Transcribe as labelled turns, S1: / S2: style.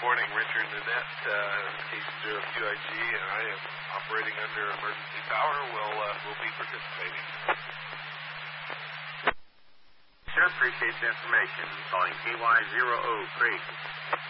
S1: morning, Richard and Annette. KC0QIG, and I am operating under emergency power. We'll be participating.
S2: Sure, appreciate the information. Calling KY0O, Craig.